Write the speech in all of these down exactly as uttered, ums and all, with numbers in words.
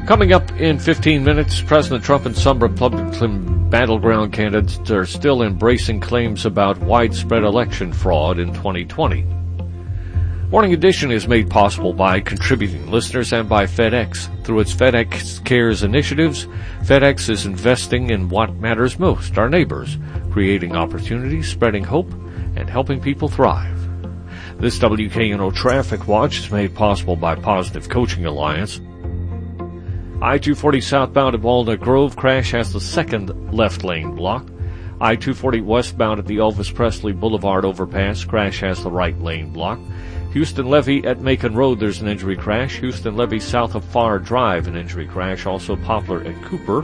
Coming up in fifteen minutes, President Trump and some Republican battleground candidates are still embracing claims about widespread election fraud in twenty twenty. Morning Edition is made possible by contributing listeners and by FedEx. Through its FedEx Cares initiatives, FedEx is investing in what matters most, our neighbors, creating opportunities, spreading hope, and helping people thrive. This W K N O Traffic Watch is made possible by Positive Coaching Alliance. I two forty southbound at Walnut Grove crash has the second left lane blocked. I two forty westbound at the Elvis Presley Boulevard overpass crash has the right lane blocked. Houston Levy at Macon Road, there's an injury crash. Houston Levy south of Farr Drive, an injury crash. Also Poplar at Cooper.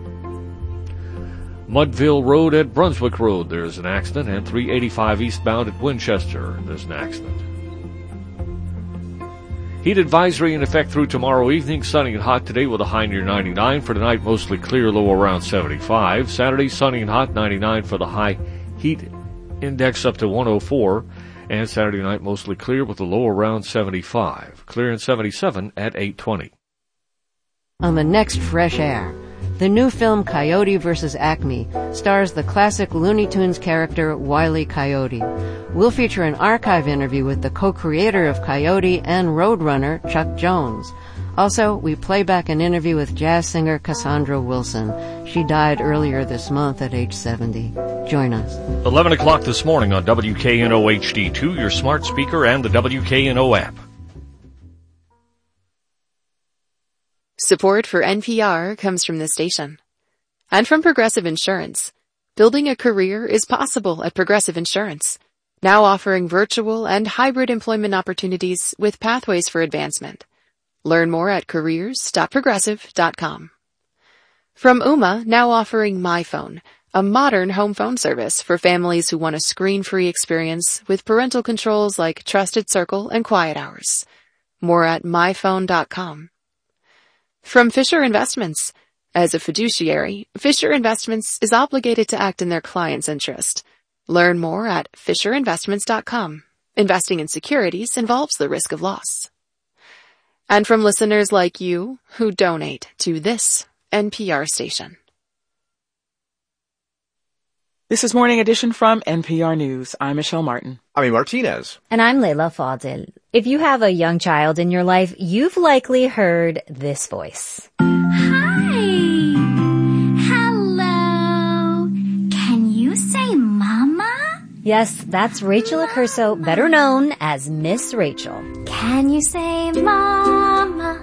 Mudville Road at Brunswick Road, there's an accident. And three eighty-five eastbound at Winchester, there's an accident. Heat advisory in effect through tomorrow evening. Sunny and hot today with a high near ninety-nine. For tonight, mostly clear, low around seventy-five. Saturday, sunny and hot, ninety-nine for the high. Heat index up to one oh four. And Saturday night, mostly clear with a low around seventy-five. Clear and seventy-seven at eight twenty. On the next Fresh Air, the new film Coyote versus Acme stars the classic Looney Tunes character Wile E. Coyote. We'll feature an archive interview with the co-creator of Coyote and Roadrunner, Chuck Jones. Also, we play back an interview with jazz singer Cassandra Wilson. She died earlier this month at age seventy. Join us. eleven o'clock this morning on W K N O H D two, your smart speaker, and the W K N O app. Support for N P R comes from this station. And from Progressive Insurance. Building a career is possible at Progressive Insurance. Now offering virtual and hybrid employment opportunities with pathways for advancement. Learn more at careers dot progressive dot com. From Ooma, now offering MyPhone, a modern home phone service for families who want a screen-free experience with parental controls like Trusted Circle and Quiet Hours. More at my phone dot com. From Fisher Investments. As a fiduciary, Fisher Investments is obligated to act in their client's interest. Learn more at fisher investments dot com. Investing in securities involves the risk of loss. And from listeners like you who donate to this N P R station. This is Morning Edition from N P R News. I'm Michelle Martin. I'm Martinez. And I'm Leila Fadil. If you have a young child in your life, you've likely heard this voice. Hi. Hello. Can you say mama? Yes, that's Rachel Accurso, better known as Miss Rachel. Can you say mama?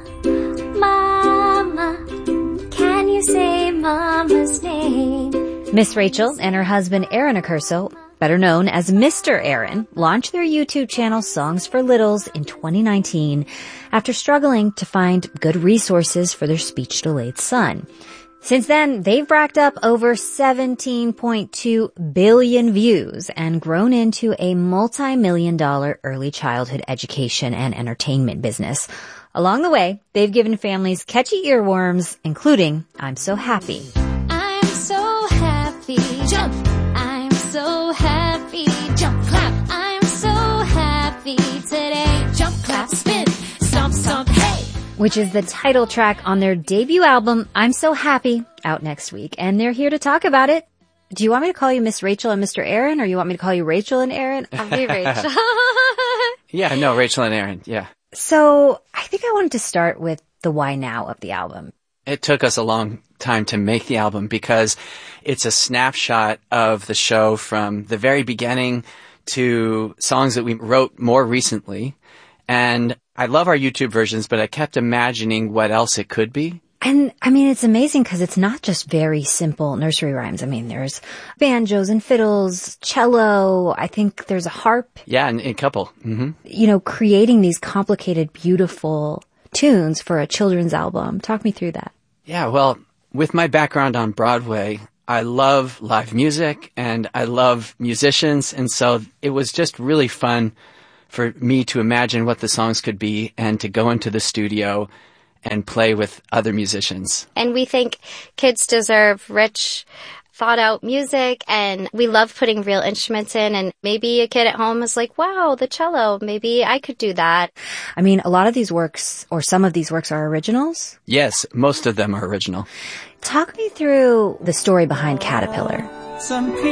Mama. Can you say mama's name? Miss Rachel and her husband Aaron Accurso, better known as Mister Aaron, launched their YouTube channel Songs for Littles in twenty nineteen after struggling to find good resources for their speech-delayed son. Since then, they've racked up over seventeen point two billion views and grown into a multi-million dollar early childhood education and entertainment business. Along the way, they've given families catchy earworms, including I'm So Happy. I'm so happy. Jump. I'm so happy. Jump, clap. I'm so happy today. Jump, clap, spin. Stomp, stomp, hey. Which is the title track on their debut album, I'm So Happy, out next week. And they're here to talk about it. Do you want me to call you Miss Rachel and Mister Aaron, or you want me to call you Rachel and Aaron? I'll be Rachel. Yeah, no, Rachel and Aaron, yeah. So I think I wanted to start with the why now of the album. It took us a long time to make the album because it's a snapshot of the show from the very beginning to songs that we wrote more recently. And I love our YouTube versions, but I kept imagining what else it could be. And, I mean, it's amazing because it's not just very simple nursery rhymes. I mean, there's banjos and fiddles, cello. I think there's a harp. Yeah, and a couple. Mm-hmm. You know, creating these complicated, beautiful tunes for a children's album. Talk me through that. Yeah, well, with my background on Broadway, I love live music and I love musicians. And so it was just really fun for me to imagine what the songs could be and to go into the studio and play with other musicians. And we think kids deserve rich, thought out music, and we love putting real instruments in, and maybe a kid at home is like, wow, the cello, maybe I could do that. I mean, a lot of these works, or some of these works, are originals? Yes, most of them are original. Talk me through the story behind Caterpillar. Some